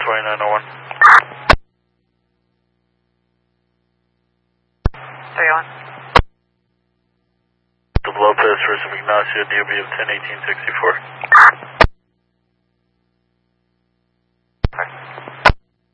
2901. 301. The Lopez for some Ignacio, DOB of 101864.